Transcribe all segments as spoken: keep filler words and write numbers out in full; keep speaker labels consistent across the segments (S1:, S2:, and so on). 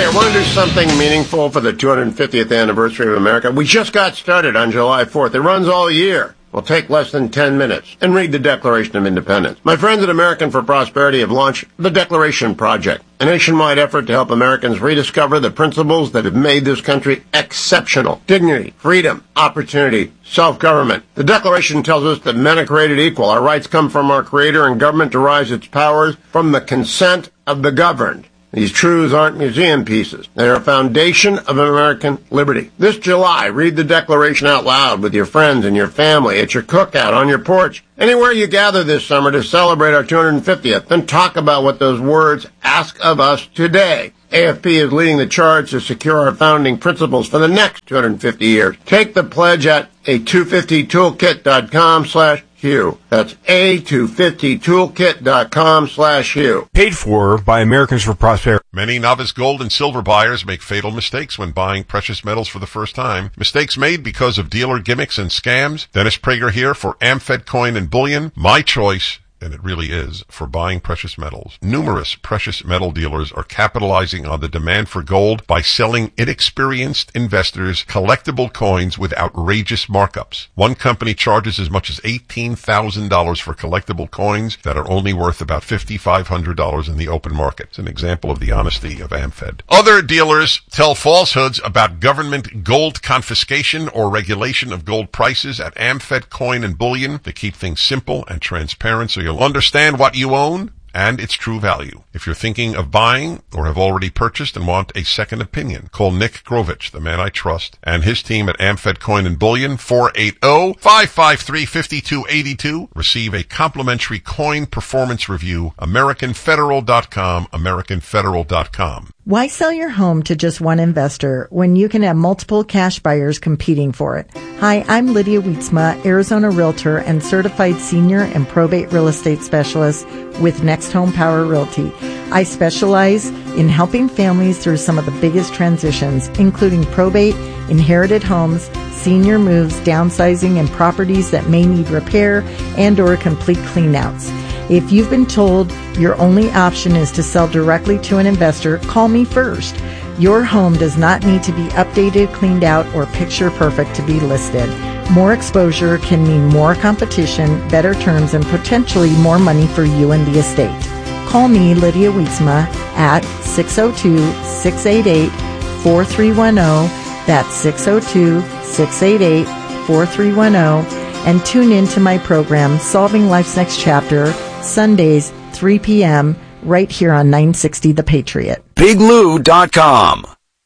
S1: I want to do something meaningful for the two hundred fiftieth anniversary of America. We just got started on July fourth. It runs all year. Will take less than ten minutes. And read the Declaration of Independence. My friends at American for Prosperity have launched the Declaration Project, a nationwide effort to help Americans rediscover the principles that have made this country exceptional. Dignity, freedom, opportunity, self-government. The Declaration tells us that men are created equal. Our rights come from our Creator, and government derives its powers from the consent of the governed. These truths aren't museum pieces. They are a foundation of American liberty. This July, read the Declaration out loud with your friends and your family, at your cookout, on your porch, anywhere you gather this summer to celebrate our two hundred fiftieth. Then talk about what those words ask of us today. A F P is leading the charge to secure our founding principles for the next two hundred fifty years. Take the pledge at a two fifty toolkit dot com slash Hugh. That's a two fifty toolkit dot com slash Hugh.
S2: Paid for by Americans for Prosperity.
S3: Many novice gold and silver buyers make fatal mistakes when buying precious metals for the first time. Mistakes made because of dealer gimmicks and scams. Dennis Prager here for AmFed Coin and Bullion. My choice, and it really is, for buying precious metals. Numerous precious metal dealers are capitalizing on the demand for gold by selling inexperienced investors collectible coins with outrageous markups. One company charges as much as eighteen thousand dollars for collectible coins that are only worth about five thousand five hundred dollars in the open market. It's an example of the honesty of AmFed. Other dealers tell falsehoods about government gold confiscation or regulation of gold prices at AmFed Coin and Bullion. They keep things simple and transparent so you'll understand what you own and its true value. If you're thinking of buying or have already purchased and want a second opinion, call Nick Grovich, the man I trust, and his team at AmFed Coin and Bullion, four eight zero, five five three, five two eight two. Receive a complimentary coin performance review. American Federal dot com, American Federal dot com.
S4: Why sell your home to just one investor when you can have multiple cash buyers competing for it? Hi, I'm Lydia Wietzma, Arizona Realtor and Certified Senior and Probate Real Estate Specialist with Next Home Power Realty. I specialize in helping families through some of the biggest transitions, including probate, inherited homes, senior moves, downsizing, and properties that may need repair and or complete cleanouts. If you've been told your only option is to sell directly to an investor, call me first. Your home does not need to be updated, cleaned out, or picture perfect to be listed. More exposure can mean more competition, better terms, and potentially more money for you and the estate. Call me, Lydia Wietzma, at six oh two, six eight eight, four three one zero. That's six oh two, six eight eight, four three one zero. And tune in to my program, Solving Life's Next Chapter, Sundays, three p.m., right here on nine sixty The Patriot.
S5: Big Lou dot com.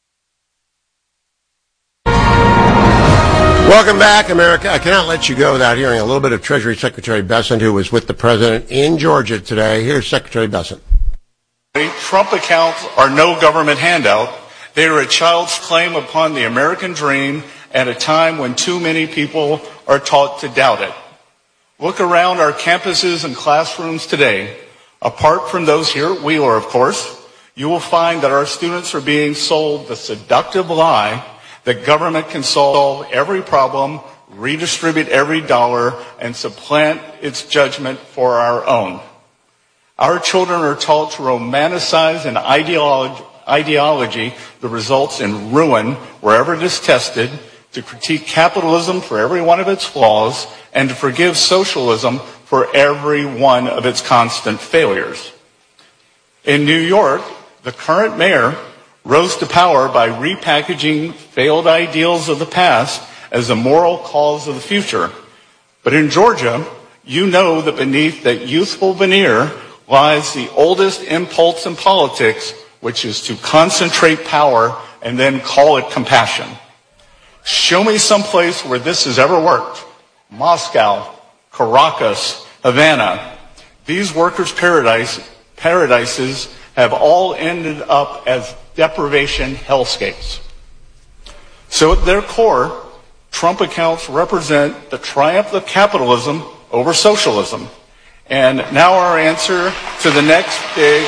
S1: Welcome back, America. I cannot let you go without hearing a little bit of Treasury Secretary Bessent, who was with the President in Georgia today. Here's Secretary Bessent.
S6: Trump accounts are no government handout. They are a child's claim upon the American dream at a time when too many people are taught to doubt it. Look around our campuses and classrooms today. Apart from those here at Wheeler, of course, you will find that our students are being sold the seductive lie that government can solve every problem, redistribute every dollar, and supplant its judgment for our own. Our children are taught to romanticize an ideology, ideology that results in ruin wherever it is tested, to critique capitalism for every one of its flaws, and to forgive socialism for every one of its constant failures. In New York, the current mayor rose to power by repackaging failed ideals of the past as a moral cause of the future. But in Georgia, you know that beneath that youthful veneer lies the oldest impulse in politics, which is to concentrate power and then call it compassion. Show me some place where this has ever worked. Moscow, Caracas, Havana. These workers' paradise, paradises have all ended up as deprivation hellscapes. So at their core, Trump accounts represent the triumph of capitalism over socialism. And now our answer to the next big...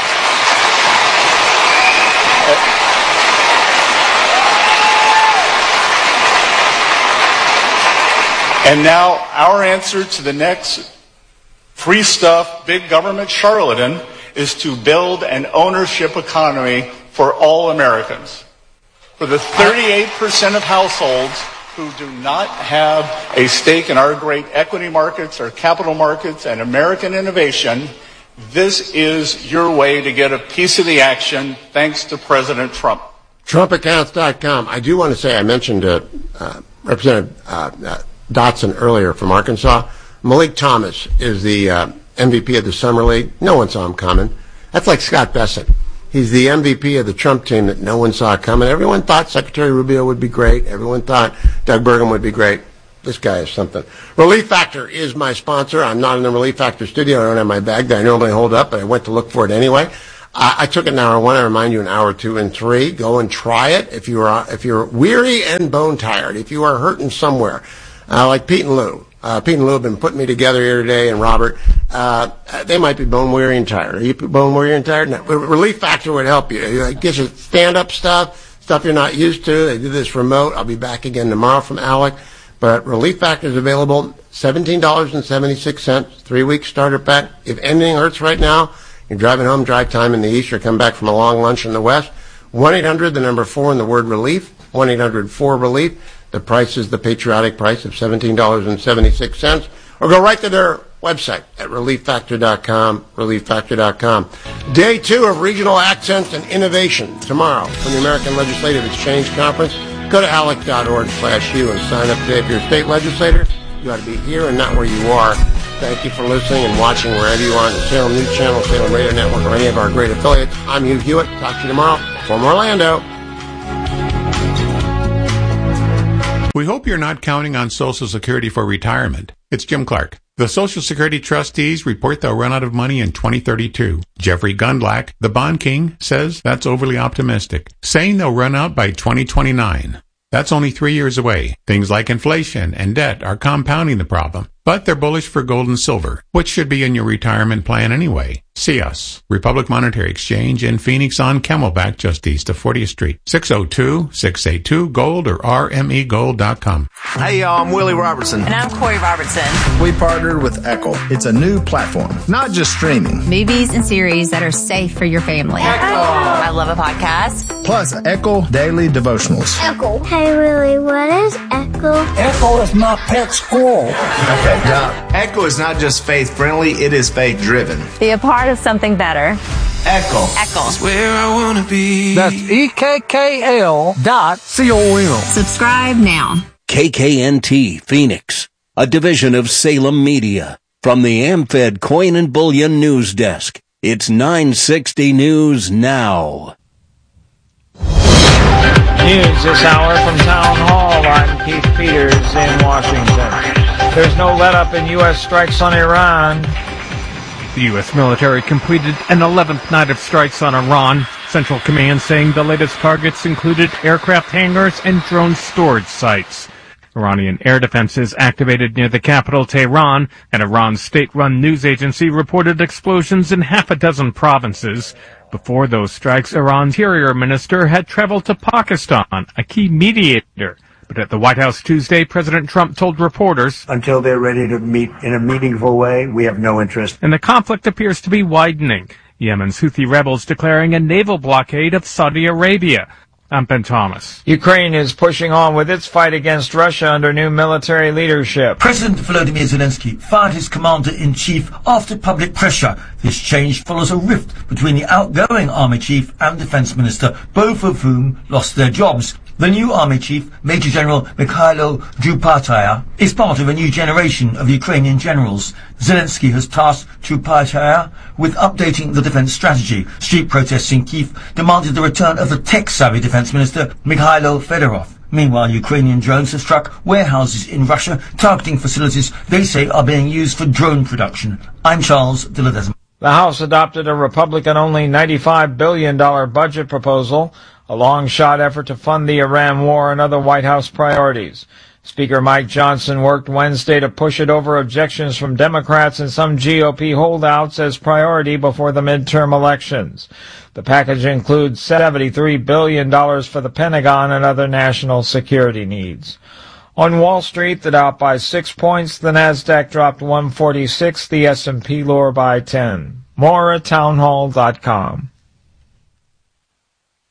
S6: And now our answer to the next free stuff, big government charlatan is to build an ownership economy for all Americans. For the thirty-eight percent of households who do not have a stake in our great equity markets or capital markets and American innovation, this is your way to get a piece of the action thanks to President Trump.
S1: Trump Accounts dot com. I do want to say, I mentioned uh, uh, Representative uh, uh, Dotson earlier from Arkansas. Malik Thomas is the uh, M V P of the Summer League. No one saw him coming. That's like Scott Bessent. He's the M V P of the Trump team that no one saw coming. Everyone thought Secretary Rubio would be great. Everyone thought Doug Burgum would be great. This guy is something. Relief Factor is my sponsor. I'm not in the Relief Factor studio. I don't have my bag that I normally hold up, but I went to look for it anyway. I, I took it in hour one. I remind you in hour two and three. Go and try it if you are if you're weary and bone tired. If you are hurting somewhere, uh, like Pete and Lou. Uh, Pete and Lou have been putting me together here today, and Robert. Uh, they might be bone weary and tired. Are you bone weary and tired? No. Relief Factor would help you. It gives you stand-up stuff, stuff you're not used to. They do this remote. I'll be back again tomorrow from Alec. But Relief Factor is available, seventeen dollars and seventy-six cents, three-week starter pack. If anything hurts right now, you're driving home, drive time in the east, or come back from a long lunch in the west, one eight hundred, the number four, and the word relief, one eight hundred four relief. The price is the patriotic price of seventeen dollars and seventy-six cents. Or go right to their website at relief factor dot com, relief factor dot com. Day two of Regional Accents and Innovation tomorrow from the American Legislative Exchange Conference. Go to alec dot org slash u and sign up today. If you're a state legislator, you ought to be here and not where you are. Thank you for listening and watching wherever you are on the Salem News Channel, Salem Radio Network, or any of our great affiliates. I'm Hugh Hewitt. Talk to you tomorrow from Orlando.
S7: We hope you're not counting on Social Security for retirement. It's Jim Clark. The Social Security trustees report they'll run out of money in twenty thirty-two. Jeffrey Gundlach, the bond king, says that's overly optimistic, saying they'll run out by twenty twenty-nine. That's only three years away. Things like inflation and debt are compounding the problem, but they're bullish for gold and silver, which should be in your retirement plan anyway. See us, Republic Monetary Exchange in Phoenix on Camelback, just east of fortieth Street. six oh two, six eight two, GOLD or R M E gold dot com.
S8: Hey, y'all, I'm Willie Robertson.
S9: And I'm Corey Robertson.
S10: We partnered with Echo. It's a new platform, not just streaming.
S9: Movies and series that are safe for your family. Echo. I love a podcast.
S10: Plus, Echo Daily Devotionals.
S11: Echo. Hey, Willie, what is Echo?
S12: Echo is my pet squirrel.
S8: Okay, now, Echo is not just faith-friendly, it is faith-driven.
S9: Be a part of something better.
S8: Echo.
S9: Echo.
S12: That's where I want to be.
S13: That's E K K L dot C O M.
S9: Subscribe now.
S5: K K N T Phoenix, a division of Salem Media. From the AmFed Coin and Bullion News Desk, it's nine sixty News Now.
S14: News this hour from Town Hall. I'm Keith Peters in Washington. There's no let-up in U S strikes on Iran.
S2: The U S military completed an eleventh night of strikes on Iran. Central Command saying the latest targets included aircraft hangars and drone storage sites. Iranian air defenses activated near the capital, Tehran, and Iran's state-run news agency reported explosions in half a dozen provinces. Before those strikes, Iran's interior minister had traveled to Pakistan, a key mediator. But at the White House Tuesday, President Trump told reporters,
S12: until they're ready to meet in a meaningful way, we have no interest.
S2: And the conflict appears to be widening. Yemen's Houthi rebels declaring a naval blockade of Saudi Arabia. I'm Ben Thomas.
S14: Ukraine is pushing on with its fight against Russia under new military leadership.
S15: President Volodymyr Zelensky fired his commander-in-chief after public pressure. This change follows a rift between the outgoing army chief and defense minister, both of whom lost their jobs. The new army chief, Major General Mikhailo Drupataya, is part of a new generation of Ukrainian generals. Zelensky has tasked Drupataya with updating the defense strategy. Street protests in Kyiv demanded the return of the tech-savvy defense minister, Mikhailo Fedorov. Meanwhile, Ukrainian drones have struck warehouses in Russia, targeting facilities they say are being used for drone production. I'm Charles Dilladesma.
S14: The House adopted a Republican-only ninety-five billion dollars budget proposal, a long-shot effort to fund the Iran war and other White House priorities. Speaker Mike Johnson worked Wednesday to push it over objections from Democrats and some G O P holdouts as priority before the midterm elections. The package includes seventy-three billion dollars for the Pentagon and other national security needs. On Wall Street, the Dow by six points, the Nasdaq dropped one forty-six, the S and P lower by ten. More at townhall dot com.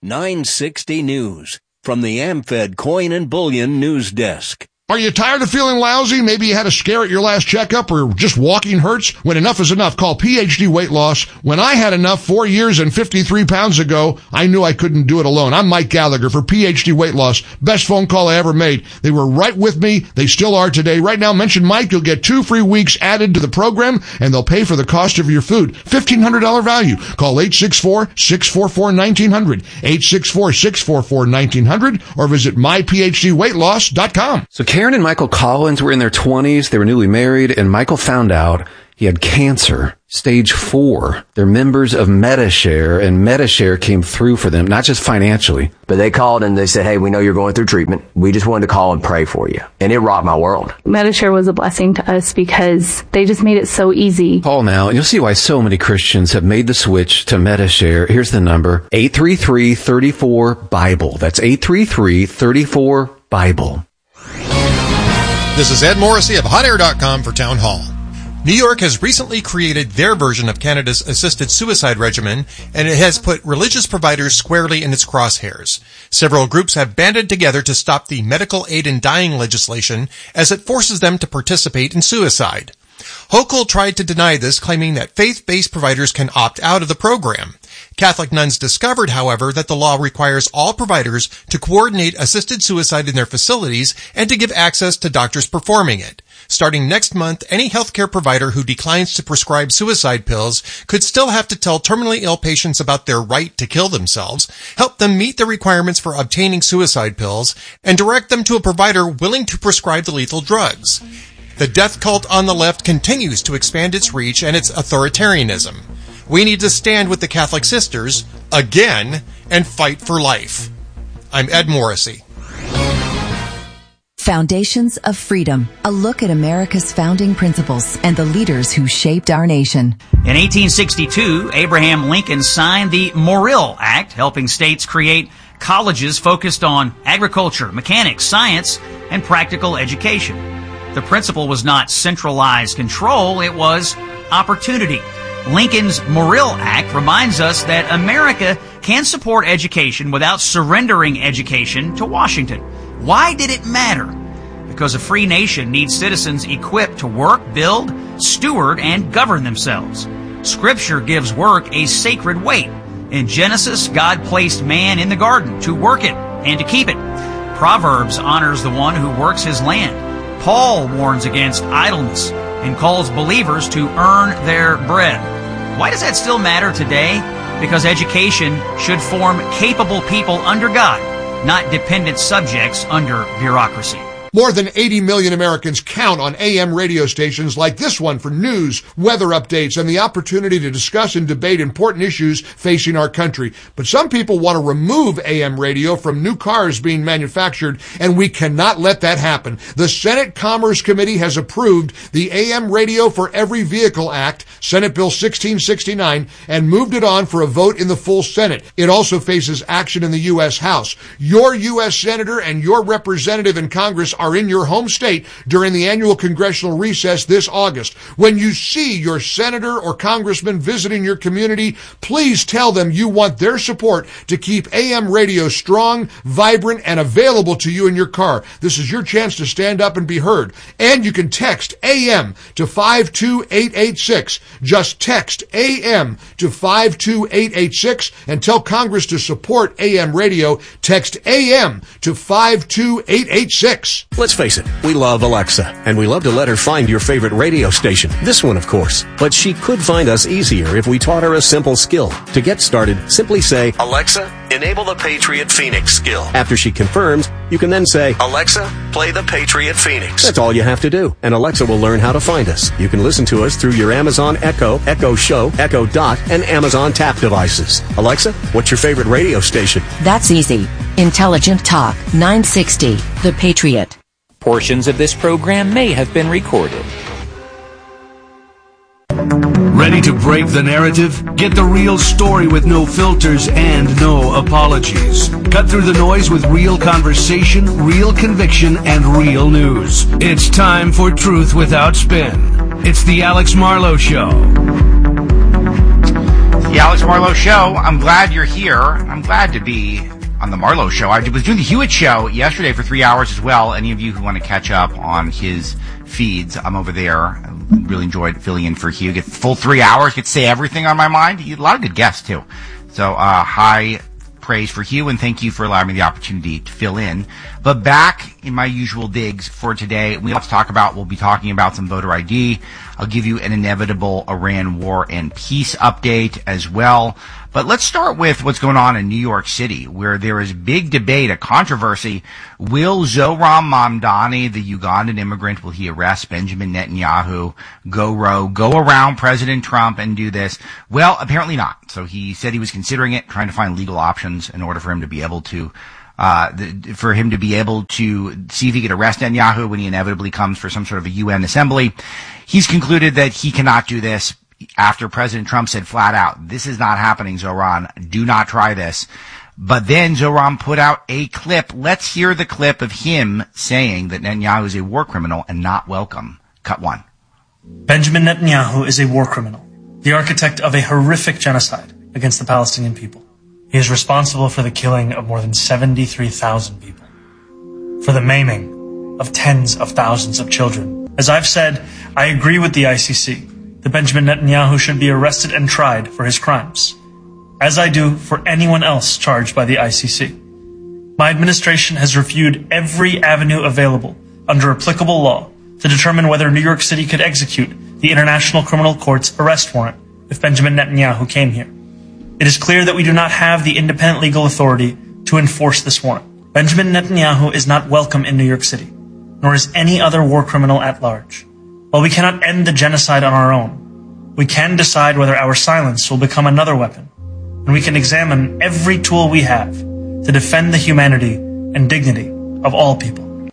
S5: nine sixty News, from the AmFed Coin and Bullion News Desk.
S16: Are you tired of feeling lousy? Maybe you had a scare at your last checkup or just walking hurts? When enough is enough, call P H D Weight Loss. When I had enough four years and fifty-three pounds ago, I knew I couldn't do it alone. I'm Mike Gallagher for P H D Weight Loss. Best phone call I ever made. They were right with me. They still are today. Right now, mention Mike. You'll get two free weeks added to the program, and they'll pay for the cost of your food. fifteen hundred dollars value. Call eight six four, six four four, one nine zero zero, eight six four, six four four, one nine zero zero, or visit my p h d weight loss dot com.
S17: So Karen and Michael Collins were in their twenties. They were newly married, and Michael found out he had cancer, stage four. They're members of Medi-Share, and Medi-Share came through for them, not just financially.
S18: But they called and they said, hey, we know you're going through treatment. We just wanted to call and pray for you. And it rocked my world.
S19: Medi-Share was a blessing to us because they just made it so easy.
S17: Call now, and you'll see why so many Christians have made the switch to Medi-Share. Here's the number, eight three three, three four, Bible. That's eight three three, three four, Bible.
S20: This is Ed Morrissey of hot air dot com for Town Hall. New York has recently created their version of Canada's assisted suicide regimen, and it has put religious providers squarely in its crosshairs. Several groups have banded together to stop the medical aid in dying legislation as it forces them to participate in suicide. Hochul tried to deny this, claiming that faith-based providers can opt out of the program. Catholic nuns discovered, however, that the law requires all providers to coordinate assisted suicide in their facilities and to give access to doctors performing it. Starting next month, any healthcare provider who declines to prescribe suicide pills could still have to tell terminally ill patients about their right to kill themselves, help them meet the requirements for obtaining suicide pills, and direct them to a provider willing to prescribe the lethal drugs. The death cult on the left continues to expand its reach and its authoritarianism. We need to stand with the Catholic sisters, again, and fight for life. I'm Ed Morrissey.
S21: Foundations of Freedom, a look at America's founding principles and the leaders who shaped our nation.
S22: In eighteen sixty-two, Abraham Lincoln signed the Morrill Act, helping states create colleges focused on agriculture, mechanics, science, and practical education. The principle was not centralized control, it was opportunity. Lincoln's Morrill Act reminds us that America can support education without surrendering education to Washington. Why did it matter? Because a free nation needs citizens equipped to work, build, steward, and govern themselves. Scripture gives work a sacred weight. In Genesis, God placed man in the garden to work it and to keep it. Proverbs honors the one who works his land. Paul warns against idleness and calls believers to earn their bread. Why does that still matter today? Because education should form capable people under God, not dependent subjects under bureaucracy.
S16: More than eighty million Americans count on A M radio stations like this one for news, weather updates, and the opportunity to discuss and debate important issues facing our country. But some people want to remove A M radio from new cars being manufactured, and we cannot let that happen. The Senate Commerce Committee has approved the A M Radio for Every Vehicle Act, Senate Bill sixteen sixty-nine, and moved it on for a vote in the full Senate. It also faces action in the U S House. Your U S Senator and your representative in Congress are in your home state during the annual congressional recess this August. When you see your senator or congressman visiting your community, please tell them you want their support to keep A M radio strong, vibrant, and available to you in your car. This is your chance to stand up and be heard. And you can text A M to five two eight eight six. Just text A M to five two eight eight six and tell Congress to support A M radio. Text A M to five two eight eight six.
S23: Let's face it, we love Alexa, and we love to let her find your favorite radio station. This one, of course. But she could find us easier if we taught her a simple skill. To get started, simply say, Alexa, enable the Patriot Phoenix skill. After she confirms, you can then say, Alexa, play the Patriot Phoenix. That's all you have to do, and Alexa will learn how to find us. You can listen to us through your Amazon Echo, Echo Show, Echo Dot, and Amazon Tap devices. Alexa, what's your favorite radio station?
S21: That's easy. Intelligent Talk, nine sixty, The Patriot.
S24: Portions of this program may have been recorded.
S25: Ready to break the narrative? Get the real story with no filters and no apologies. Cut through the noise with real conversation, real conviction, and real news. It's time for Truth Without Spin. It's the Alex Marlowe Show.
S1: The Alex Marlowe Show. I'm glad you're here. I'm glad to be on the Marlowe Show. I was doing the Hewitt Show yesterday for three hours as well. Any of you who want to catch up on his feeds, I'm over there. I really enjoyed filling in for Hugh. Get full three hours, get to say everything on my mind. He had a lot of good guests, too. So, uh, high praise for Hugh, and thank you for allowing me the opportunity to fill in. But back in my usual digs for today, we have to talk about, we'll be talking about some voter I D. I'll give you an inevitable Iran war and peace update as well. But let's start with what's going on in New York City, where there is big debate, a controversy. Will Zohran Mamdani, the Ugandan immigrant, will he arrest Benjamin Netanyahu, go rogue, go around President Trump and do this? Well, apparently not. So he said he was considering it, trying to find legal options in order for him to be able to Uh, the, for him to be able to see if he could arrest Netanyahu when he inevitably comes for some sort of a U N assembly. He's concluded that he cannot do this after President Trump said flat out, this is not happening, Zohran. Do not try this. But then Zohran put out a clip. Let's hear the clip of him saying that Netanyahu is a war criminal and not welcome. Cut one.
S3: Benjamin Netanyahu is a war criminal, the architect of a horrific genocide against the Palestinian people. He is responsible for the killing of more than seventy-three thousand people, for the maiming of tens of thousands of children. As I've said, I agree with the I C C that Benjamin Netanyahu should be arrested and tried for his crimes, as I do for anyone else charged by the I C C. My administration has reviewed every avenue available under applicable law to determine whether New York City could execute the International Criminal Court's arrest warrant if Benjamin Netanyahu came here. It is clear that we do not have the independent legal authority to enforce this warrant. Benjamin Netanyahu is not welcome in New York City, nor is any other war criminal at large. While we cannot end the genocide on our own, we can decide whether our silence will become another weapon, and we can examine every tool we have to defend the humanity and dignity of all people.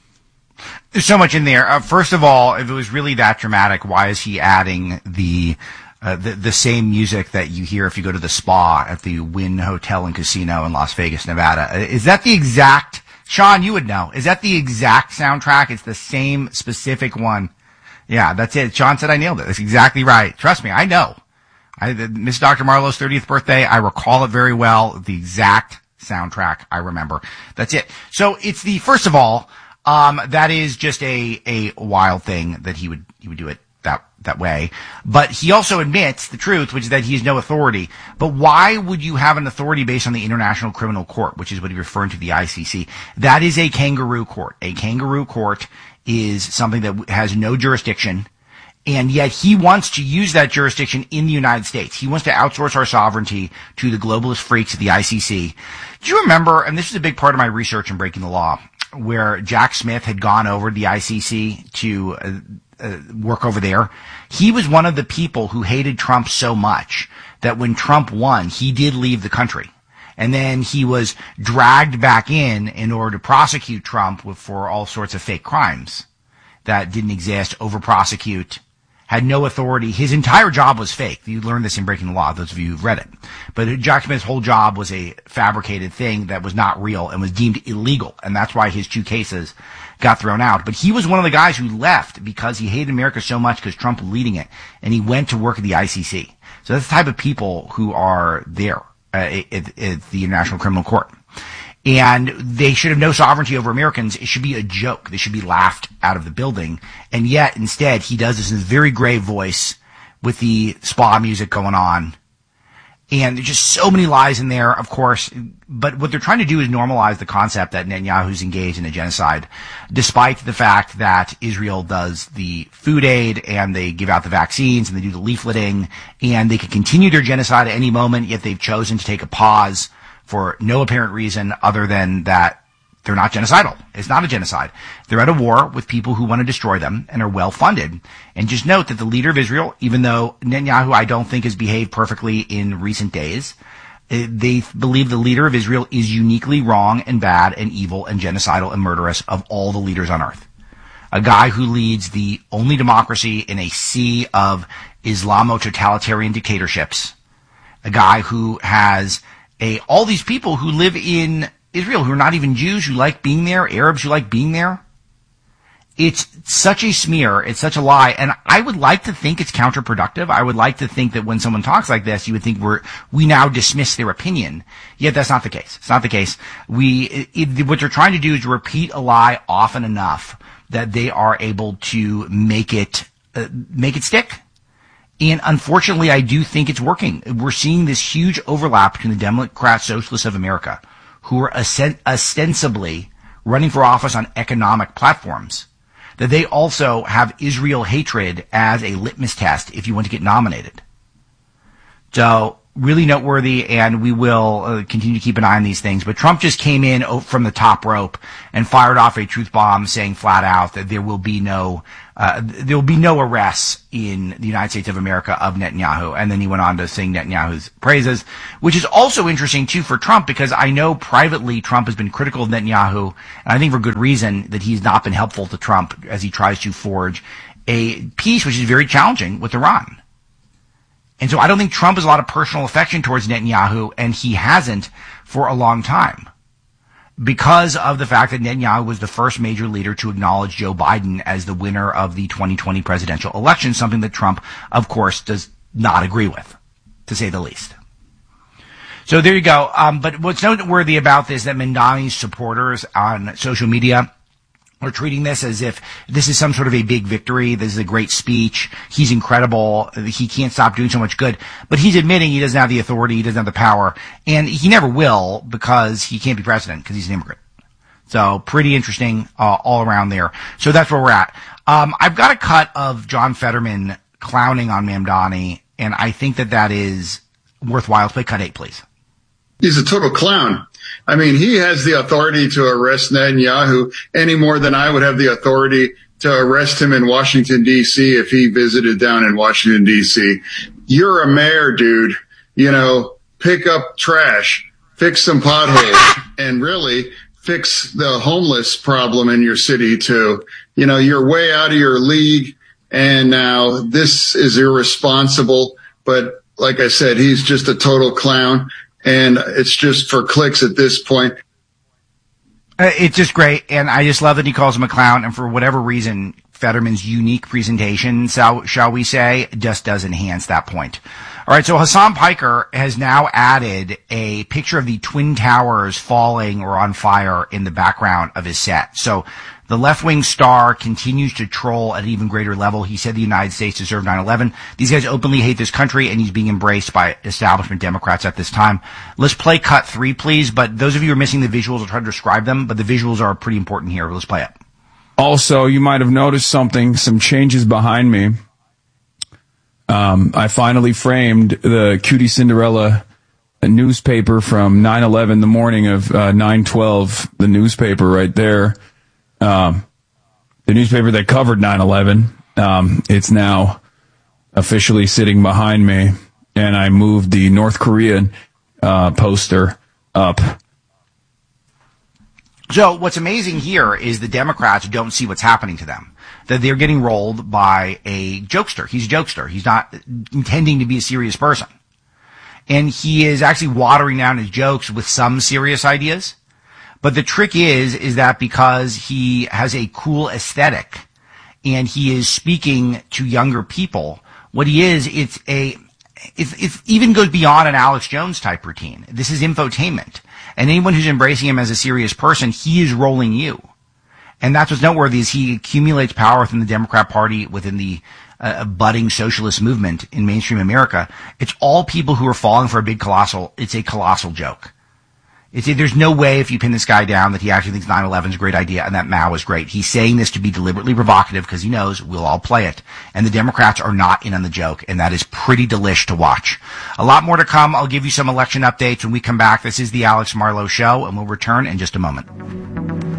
S1: There's so much in there. Uh, first of all, if it was really that dramatic, why is he adding the Uh, the, the same music that you hear if you go to the spa at the Wynn Hotel and Casino in Las Vegas, Nevada? Is that the exact, Sean, you would know, is that the exact soundtrack? It's the same specific one. Yeah, that's it. Sean said I nailed it. That's exactly right. Trust me, I know. I, Miss Doctor Marlowe's thirtieth birthday, I recall it very well. The exact soundtrack I remember. That's it. So it's the, first of all, um, that is just a, a wild thing that he would, he would do it that that way. But he also admits the truth, which is that he has no authority. But why would you have an authority based on the International Criminal Court, which is what he's referring to, the I C C? That is a kangaroo court. A kangaroo court is something that has no jurisdiction, and yet he wants to use that jurisdiction in the United States. He wants to outsource our sovereignty to the globalist freaks at the I C C. Do you remember, and this is a big part of my research in Breaking the Law, where Jack Smith had gone over to the I C C to uh, Uh, work over there? He was one of the people who hated Trump so much that when Trump won, he did leave the country. And then he was dragged back in in order to prosecute Trump with, for all sorts of fake crimes that didn't exist, over-prosecute, had no authority. His entire job was fake. You learned this in Breaking the Law, those of you who've read it. But Jack Smith's whole job was a fabricated thing that was not real and was deemed illegal. And that's why his two cases got thrown out. But he was one of the guys who left because he hated America so much because Trump was leading it. And he went to work at the I C C. So that's the type of people who are there uh, at, at the International Criminal Court. And they should have no sovereignty over Americans. It should be a joke. They should be laughed out of the building. And yet, instead, he does this in his very grave voice with the spa music going on. And there's just so many lies in there, of course. But what they're trying to do is normalize the concept that Netanyahu's engaged in a genocide, despite the fact that Israel does the food aid and they give out the vaccines and they do the leafleting and they could continue their genocide at any moment, yet they've chosen to take a pause for no apparent reason other than that they're not genocidal. It's not a genocide. They're at a war with people who want to destroy them and are well funded. And just note that the leader of Israel, even though Netanyahu I don't think has behaved perfectly in recent days, they believe the leader of Israel is uniquely wrong and bad and evil and genocidal and murderous of all the leaders on earth. A guy who leads the only democracy in a sea of Islamo-totalitarian dictatorships. A guy who has a all these people who live in Israel who are not even Jews, who like being there, Arabs who like being there, it's such a smear. It's such a lie. And I would like to think it's counterproductive. I would like to think that when someone talks like this, you would think we're, we now dismiss their opinion. Yet that's not the case. It's not the case. We, it, what they're trying to do is repeat a lie often enough that they are able to make it, uh, make it stick. And unfortunately, I do think it's working. We're seeing this huge overlap between the Democrat Socialists of America, who are ostensibly running for office on economic platforms, that they also have Israel hatred as a litmus test if you want to get nominated. So, really noteworthy, and we will uh, continue to keep an eye on these things. But Trump just came in from the top rope and fired off a truth bomb, saying flat out that there will be no uh, there will be no arrests in the United States of America of Netanyahu. And then he went on to sing Netanyahu's praises, which is also interesting too for Trump, because I know privately Trump has been critical of Netanyahu, and I think for good reason, that he's not been helpful to Trump as he tries to forge a peace which is very challenging with Iran. And so I don't think Trump has a lot of personal affection towards Netanyahu, and he hasn't for a long time, because of the fact that Netanyahu was the first major leader to acknowledge Joe Biden as the winner of the twenty twenty presidential election, something that Trump, of course, does not agree with, to say the least. So there you go. Um, but what's noteworthy about this is that Mamdani's supporters on social media are treating this as if this is some sort of a big victory. This is a great speech. He's incredible. He can't stop doing so much good. But he's admitting he doesn't have the authority. He doesn't have the power. And he never will, because he can't be president because he's an immigrant. So pretty interesting uh, all around there. So that's where we're at. Um, I've got a cut of John Fetterman clowning on Mamdani, and I think that that is worthwhile. Let's play cut eight, please.
S4: He's a total clown. I mean, he has the authority to arrest Netanyahu any more than I would have the authority to arrest him in Washington, D C if he visited down in Washington, D C. You're a mayor, dude. You know, pick up trash, fix some potholes, and really fix the homeless problem in your city, too. You know, you're way out of your league, and now this is irresponsible. But like I said, he's just a total clown. And it's just for clicks at this point.
S1: Uh, it's just great, and I just love that he calls him a clown, and for whatever reason, Fetterman's unique presentation, so, shall we say, just does enhance that point. All right, so Hassan Piker has now added a picture of the Twin Towers falling or on fire in the background of his set. So the left-wing star continues to troll at an even greater level. He said the United States deserved nine eleven. These guys openly hate this country, and he's being embraced by establishment Democrats at this time. Let's play cut three, please. But those of you who are missing the visuals, I'll try to describe them, but the visuals are pretty important here. Let's play it.
S6: Also, you might have noticed something, some changes behind me. Um, I finally framed the Cutie Cinderella newspaper from nine eleven, the morning of uh, nine twelve, the newspaper right there. Um, the newspaper that covered nine eleven, um, it's now officially sitting behind me, and I moved the North Korean uh, poster up.
S1: So what's amazing here is the Democrats don't see what's happening to them, that they're getting rolled by a jokester. He's a jokester. He's not intending to be a serious person. And he is actually watering down his jokes with some serious ideas. But the trick is, is that because he has a cool aesthetic and he is speaking to younger people, what he is, it's a, it's, it even goes beyond an Alex Jones type routine. This is infotainment. And anyone who's embracing him as a serious person, he is rolling you. And that's what's noteworthy, is he accumulates power within the Democrat Party, within the uh, budding socialist movement in mainstream America. It's all people who are falling for a big colossal, it's a colossal joke. It's, there's no way, if you pin this guy down, that he actually thinks nine eleven is a great idea and that Mao is great. He's saying this to be deliberately provocative because he knows we'll all play it. And the Democrats are not in on the joke, and that is pretty delish to watch. A lot more to come. I'll give you some election updates when we come back. This is the Alex Marlow Show, and we'll return in just a moment.